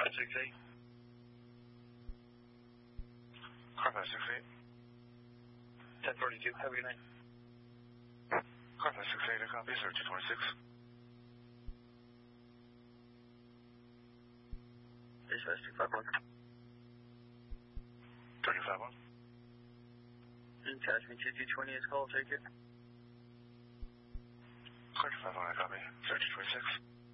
568. Car 568. 1042, have a good night. Car 568, I copy, sir, 226. Dispatch 251. 251. Attachment 2220 is called, take it. Car 251, I copy, sir, 226.